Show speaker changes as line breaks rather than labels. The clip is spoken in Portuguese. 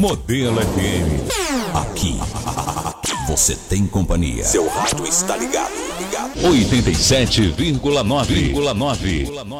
Modelo FM. Aqui você tem companhia. Seu rádio está ligado. 87,9.